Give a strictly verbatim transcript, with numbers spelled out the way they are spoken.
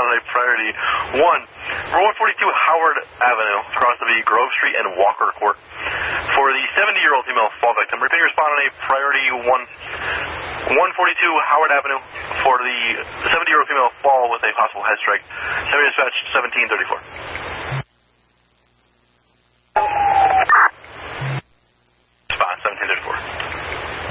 on a priority one. For one forty-two Howard Avenue, across the Grove Street and Walker Court. For the seventy-year-old female fall victim, repeat your respond on a priority one. one forty-two Howard Avenue for the seventy-year-old female fall with a possible head strike. Seven dispatch seventeen thirty-four.